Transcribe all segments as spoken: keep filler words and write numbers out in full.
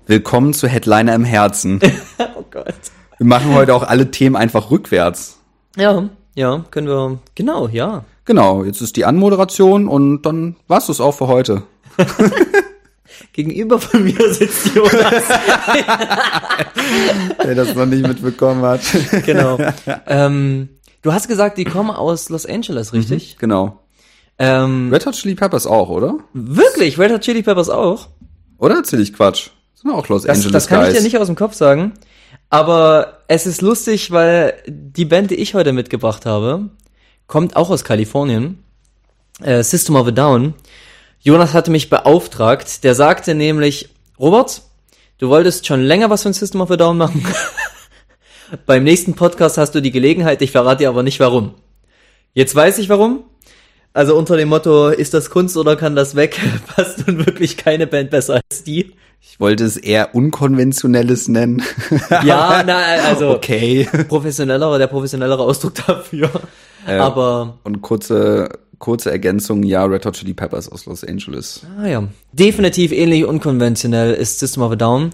Willkommen zu Headliner im Herzen. Oh Gott. Wir machen heute auch alle Themen einfach rückwärts. Ja, ja, können wir, genau, ja. Genau, jetzt ist die Anmoderation und dann war's das auch für heute. Gegenüber von mir sitzt Jonas. Der das noch nicht mitbekommen hat. Genau. Ähm, du hast gesagt, die kommen aus Los Angeles, richtig? Mhm, genau. Ähm, Red Hot Chili Peppers auch, oder? wirklich? Red Hot Chili Peppers auch? Oder erzähl ich Quatsch? Sind auch Los Das, Angeles das kann Guys. ich dir nicht aus dem Kopf sagen. Aber es ist lustig, weil die Band, die ich heute mitgebracht habe, kommt auch aus Kalifornien. Äh, System of a Down. Jonas hatte mich beauftragt. Der sagte nämlich, Robert, du wolltest schon länger was von System of a Down machen. Beim nächsten Podcast hast du die Gelegenheit, ich verrate dir aber nicht warum. Jetzt weiß ich warum. Also unter dem Motto, ist das Kunst oder kann das weg, passt nun wirklich keine Band besser als die. Ich wollte es eher Unkonventionelles nennen. Ja, na, also okay. professionellerer, der professionellere Ausdruck dafür. Äh, aber und kurze kurze Ergänzung, ja, Red Hot Chili Peppers aus Los Angeles. Ah ja, definitiv ähnlich unkonventionell ist System of a Down.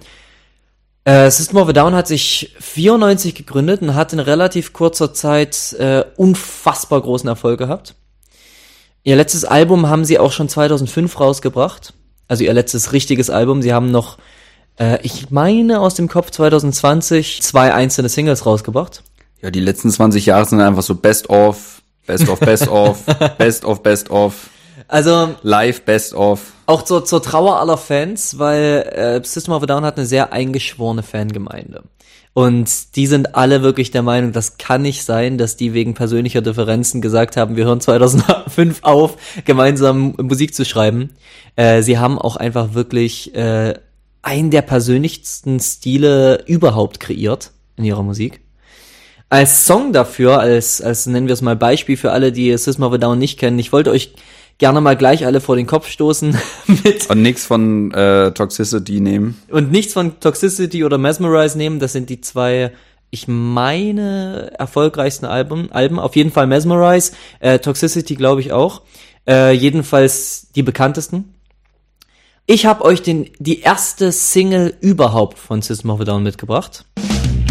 Äh, System of a Down hat sich vierundneunzig gegründet und hat in relativ kurzer Zeit äh, unfassbar großen Erfolg gehabt. Ihr letztes Album haben sie auch schon zweitausendfünf rausgebracht. Also ihr letztes richtiges Album. Sie haben noch, äh, ich meine aus dem Kopf zweitausendzwanzig, zwei einzelne Singles rausgebracht. Ja, die letzten zwanzig Jahre sind einfach so Best of, Best of, Best of, Best of, Best of, Also Live, Best of. auch zur, zur Trauer aller Fans, weil äh, System of a Down hat eine sehr eingeschworene Fangemeinde. Und die sind alle wirklich der Meinung, das kann nicht sein, dass die wegen persönlicher Differenzen gesagt haben, wir hören zweitausendfünf auf, gemeinsam Musik zu schreiben. Äh, sie haben auch einfach wirklich äh, einen der persönlichsten Stile überhaupt kreiert in ihrer Musik. Als Song dafür, als, als nennen wir es mal Beispiel für alle, die System of a Down nicht kennen, ich wollte euch gerne mal gleich alle vor den Kopf stoßen mit Und nichts von äh, Toxicity nehmen. und nichts von Toxicity oder Mesmerize nehmen. Das sind die zwei, ich meine, erfolgreichsten Alben. Alben. Auf jeden Fall Mesmerize, äh, Toxicity glaube ich auch. Äh, jedenfalls die bekanntesten. Ich habe euch den die erste Single überhaupt von System of a Down mitgebracht.